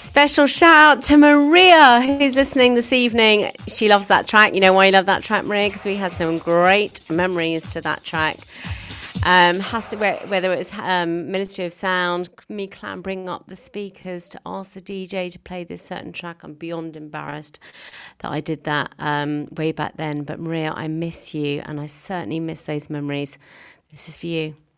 Special shout out to Maria, who's listening this evening. She loves that track. You know why you love that track, Maria? Because we had some great memories to that track. Whether it was Ministry of Sound, me clambering up the speakers to ask the DJ to play this certain track. I'm beyond embarrassed that I did that way back then. But Maria, I miss you, and I certainly miss those memories. This is for you.